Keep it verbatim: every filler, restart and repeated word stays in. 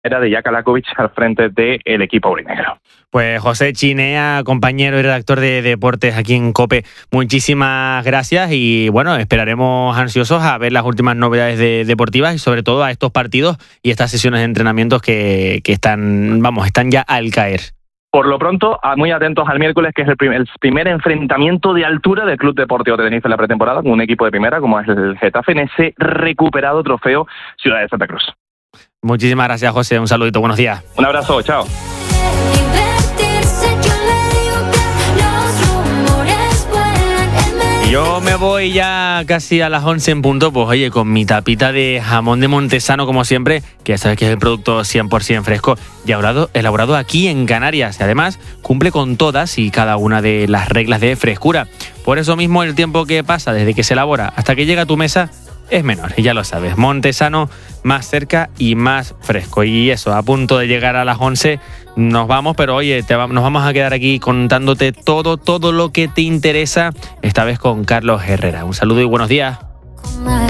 era de Jaka Lakovic al frente del equipo aurinegro. Pues José Chinea, compañero y redactor de deportes aquí en COPE, muchísimas gracias y bueno, esperaremos ansiosos a ver las últimas novedades de, deportivas y sobre todo a estos partidos y estas sesiones de entrenamientos que, que están, vamos, están ya al caer. Por lo pronto, muy atentos al miércoles, que es el primer, el primer enfrentamiento de altura del Club Deportivo Tenerife en la pretemporada con un equipo de primera como es el Getafe en ese recuperado trofeo Ciudad de Santa Cruz. Muchísimas gracias, José. Un saludito, buenos días. Un abrazo, chao. Yo me voy ya casi a las once en punto, pues oye, con mi tapita de jamón de Montesano, como siempre, que ya sabes que es el producto cien por ciento fresco y elaborado, elaborado aquí en Canarias. Y además cumple con todas y cada una de las reglas de frescura. Por eso mismo el tiempo que pasa desde que se elabora hasta que llega a tu mesa es menor, y ya lo sabes, Montesano más cerca y más fresco. Y eso, a punto de llegar a las once nos vamos, pero oye, te va, nos vamos a quedar aquí contándote todo, todo lo que te interesa, esta vez con Carlos Herrera. Un saludo y buenos días.